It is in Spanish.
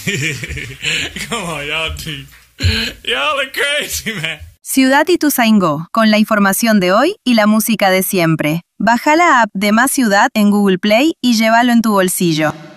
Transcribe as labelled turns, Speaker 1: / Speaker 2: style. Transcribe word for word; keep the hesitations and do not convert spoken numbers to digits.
Speaker 1: Come on, y'all deep. Y'all are crazy, man.
Speaker 2: Ciudad Ituzaingó, con la información de hoy y la música de siempre. Baja la app de Más Ciudad en Google Play y llévalo en tu bolsillo.